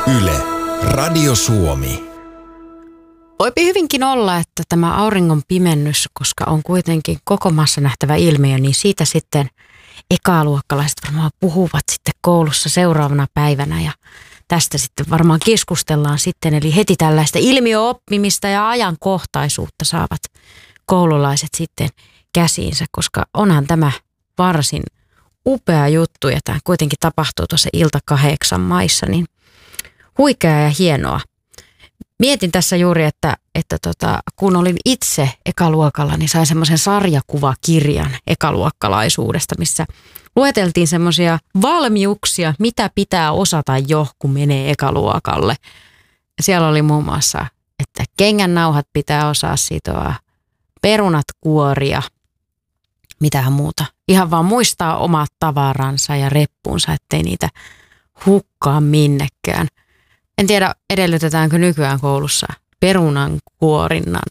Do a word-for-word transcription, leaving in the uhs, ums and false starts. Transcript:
Yle, Radio Suomi. Voipi hyvinkin olla, että tämä auringon pimennys, koska on kuitenkin koko maassa nähtävä ilmiö, niin siitä sitten ekaluokkalaiset varmaan puhuvat sitten koulussa seuraavana päivänä ja tästä sitten varmaan keskustellaan sitten. Eli heti tällaista ilmiöoppimista ja ajankohtaisuutta saavat koululaiset sitten käsiinsä, koska onhan tämä varsin upea juttu ja tämä kuitenkin tapahtuu tuossa ilta kahdeksan maissa, niin huikeaa ja hienoa. Mietin tässä juuri, että, että tota, kun olin itse ekaluokalla, niin sain semmoisen sarjakuvakirjan ekaluokkalaisuudesta, missä lueteltiin semmoisia valmiuksia, mitä pitää osata jo, kun menee ekaluokalle. Siellä oli muun muassa, että kengännauhat pitää osaa sitoa, perunat kuoria, mitähän muuta. Ihan vaan muistaa omat tavaransa ja reppuunsa, ettei niitä hukkaa minnekään. En tiedä, edellytetäänkö nykyään koulussa perunan kuorinnan